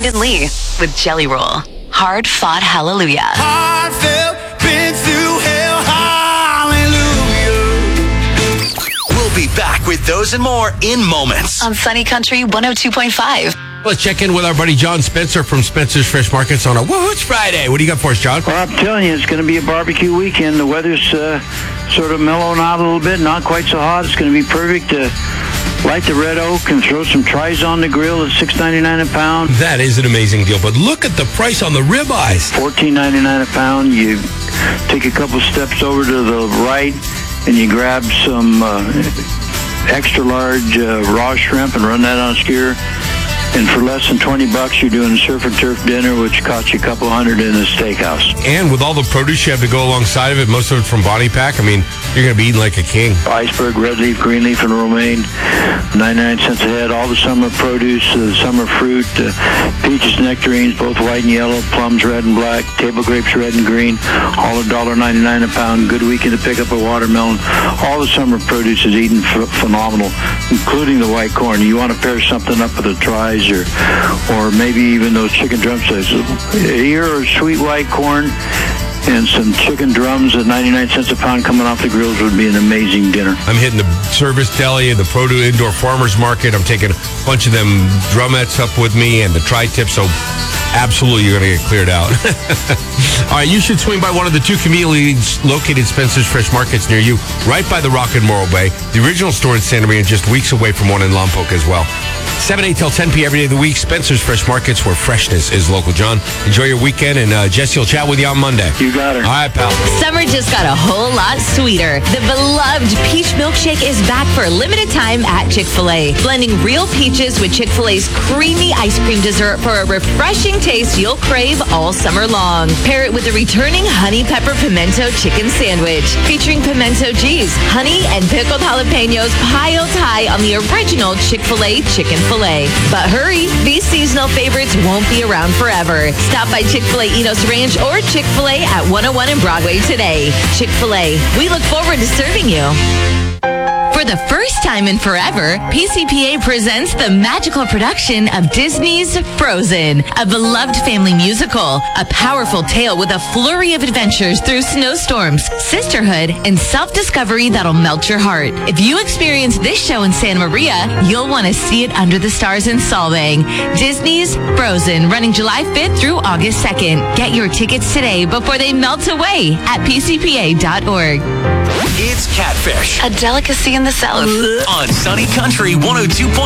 Brandon Lee with Jelly Roll. Hard Fought Hallelujah. Heartfelt, been through hell, hallelujah. We'll be back with those and more in moments. On Sunny Country 102.5. Let's check in with our buddy John Spencer from Spencer's Fresh Markets on a It's Friday. What do you got for us, John? Well, I'm telling you, it's going to be a barbecue weekend. The weather's sort of mellowing out a little bit, not quite so hot. It's going to be perfect to light the red oak and throw some tries on the grill at $6.99 a pound. That is an amazing deal, but look at the price on the ribeyes. $14.99 a pound. You take a couple steps over to the right and you grab some extra large raw shrimp and run that on a skewer. And for less than $20, you're doing a surf and turf dinner, which costs you a couple $100 in a steakhouse. And with all the produce you have to go alongside of it, most of it from Bonnie Pack, I mean, you're going to be eating like a king. Iceberg, red leaf, green leaf, and romaine, 99 cents a head. All the summer produce, summer fruit, peaches, nectarines, both white and yellow, plums, red and black, table grapes, red and green, all $1.99 a pound. Good weekend to pick up a watermelon. All the summer produce is eating phenomenal, including the white corn. You want to pair something up with a tries or maybe even those chicken drumsticks. Here are sweet white corn and some chicken drums at 99 cents a pound coming off the grills would be an amazing dinner. I'm hitting the service deli and the produce indoor farmers market. I'm taking a bunch of them drumettes up with me and the tri-tips, so absolutely you're going to get cleared out. All right, you should swing by one of the two conveniently located Spencer's Fresh Markets near you, right by the Rock and Morro Bay. The original store in Santa Maria, just weeks away from one in Lompoc as well. 7, 8 till 10 p.m. every day of the week. Spencer's Fresh Markets, where freshness is local. John, enjoy your weekend, and Jesse will chat with you on Monday. You got her. All right, pal. Summer just got a whole lot sweeter. The beloved Peach Milkshake is back for a limited time at Chick-fil-A. Blending real peaches with Chick-fil-A's creamy ice cream dessert for a refreshing taste you'll crave all summer long. Pair it with the returning Honey Pepper Pimento Chicken Sandwich, featuring pimento cheese, honey, and pickled jalapenos piled high on the original Chick-fil-A chicken filet. But hurry, these seasonal favorites won't be around forever. Stop by Chick-fil-A Enos Ranch or Chick-fil-A at 101 and Broadway today. Chick-fil-A, we look forward to serving you. For the first time in forever, PCPA presents the magical production of Disney's Frozen, a beloved family musical, a powerful tale with a flurry of adventures through snowstorms, sisterhood, and self-discovery that'll melt your heart. If you experience this show in Santa Maria, you'll want to see it under the stars in Solvang. Disney's Frozen, running July 5th through August 2nd. Get your tickets today before they melt away at pcpa.org. It's Catfish A delicacy in the South. on Sunny Country 102.5.